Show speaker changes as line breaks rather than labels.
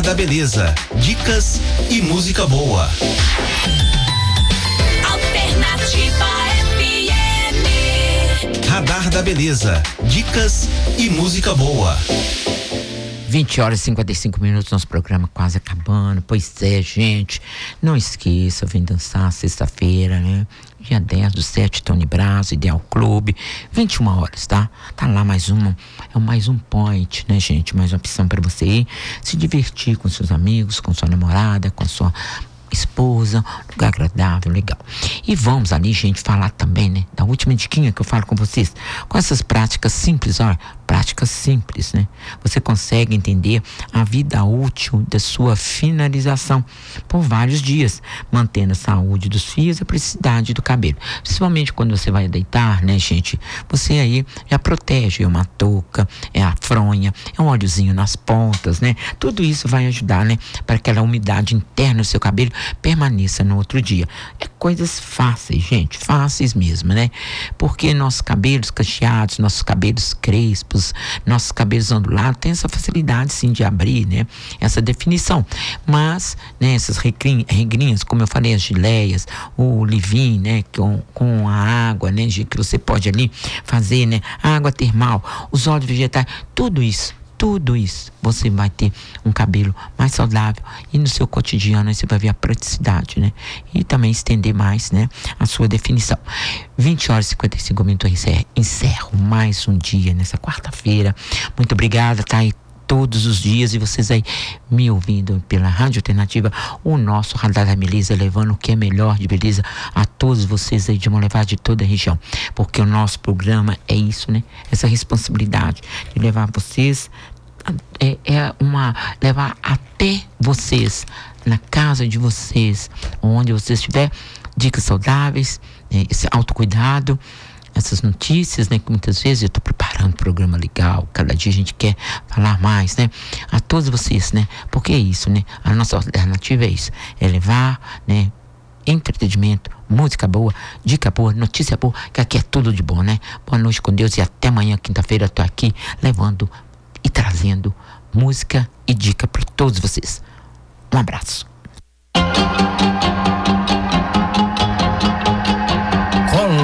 Radar da Beleza, dicas e música boa.
Alternativa FM.
Radar da Beleza, dicas e música boa.
20h55, nosso programa quase acabando. Pois é, gente, não esqueça, vem dançar sexta-feira, né? Dia 10/7, Tony Braz, Ideal Clube, 21 horas, tá? Tá lá mais um point, né, gente? Mais uma opção para você ir se divertir com seus amigos, com sua namorada, com sua esposa, lugar agradável, legal. E vamos ali, gente, falar também, né, da última diquinha que eu falo com vocês, com essas práticas simples, olha, práticas simples, né? Você consegue entender a vida útil da sua finalização por vários dias, mantendo a saúde dos fios e a precisidade do cabelo. Principalmente quando você vai deitar, né, gente? Você aí já protege, é uma touca, é a fronha, é um óleozinho nas pontas, né? Tudo isso vai ajudar, né, para que aquela umidade interna do seu cabelo permaneça no outro dia. É coisas fáceis, gente, fáceis mesmo, né? Porque nossos cabelos cacheados, nossos cabelos crespos, nossos cabelos ondulados têm essa facilidade sim de abrir, né, essa definição, mas, né, essas regrinhas, como eu falei, as geleias, o leave-in, né, com a água, né, que você pode ali fazer, né, a água termal, os óleos vegetais, tudo isso, você vai ter um cabelo mais saudável e no seu cotidiano aí você vai ver a praticidade, né? E também estender mais, né, a sua definição. 20h55, encerro mais um dia nessa quarta-feira. Muito obrigada, tá aí todos os dias, e vocês aí me ouvindo pela Rádio Alternativa, o nosso Radar da Beleza, levando o que é melhor de beleza a todos vocês aí de uma levada de toda a região, porque o nosso programa é isso, né? Essa responsabilidade de levar vocês, levar até vocês, na casa de vocês, onde você estiver, dicas saudáveis, esse autocuidado, essas notícias, né, que muitas vezes eu estou preparando um programa legal, cada dia a gente quer falar mais, né, a todos vocês, né, porque é isso, né, a nossa alternativa é isso, é levar, né, entretenimento, música boa, dica boa, notícia boa, que aqui é tudo de bom, né. Boa noite com Deus e até amanhã, quinta-feira, eu tô aqui levando e trazendo música e dica para todos vocês. Um abraço.